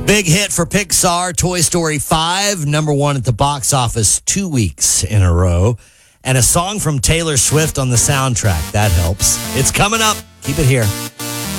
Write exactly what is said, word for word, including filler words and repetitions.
Big hit for Pixar, Toy Story five, number one at the box office two weeks in a row. And a song from Taylor Swift on the soundtrack. That helps. It's coming up. Keep it here.